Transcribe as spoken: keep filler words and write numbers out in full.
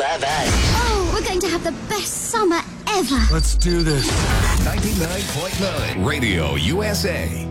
bye-bye. Oh, we're going to have the best summer ever. Let's do this. ninety-nine point nine Radio U S A.